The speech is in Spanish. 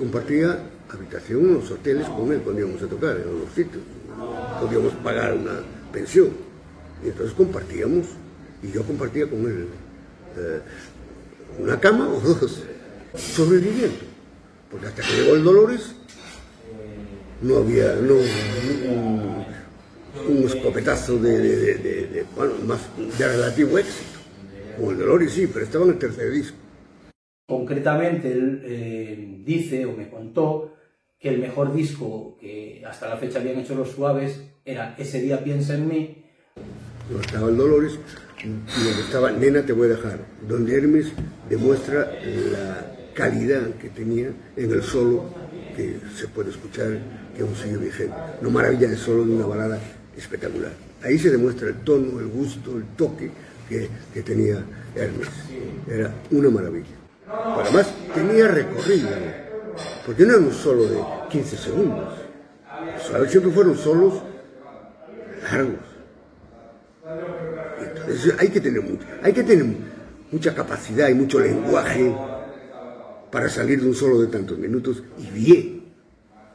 compartía habitación en los hoteles con él cuando íbamos a tocar, en los sitios. Podíamos pagar una pensión. Y entonces compartíamos, y yo compartía con él una cama o dos, sobreviviendo. Porque hasta que llegó el Dolores, no había un escopetazo bueno, más de relativo éxito. Con el Dolores sí, pero estaba en el tercer disco. Concretamente, él dice o me contó que el mejor disco que hasta la fecha habían hecho Los Suaves era Ese día piensa en mí. Donde estaba el Dolores y donde estaba Nena te voy a dejar, donde Hermes demuestra la calidad que tenía en el solo, que se puede escuchar, que aún sigue vigente. No maravilla el solo de una balada espectacular. Ahí se demuestra el tono, el gusto, el toque que tenía Hermes. Era una maravilla. Pero además tenía recorrido, porque no era un solo de 15 segundos. Siempre fueron solos largos. Entonces hay que tener mucha capacidad y mucho lenguaje para salir de un solo de tantos minutos y bien.